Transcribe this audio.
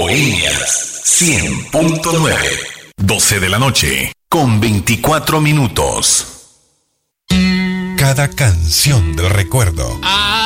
Bohemias 100.9. 12 de la noche, con 24 minutos. Cada canción del recuerdo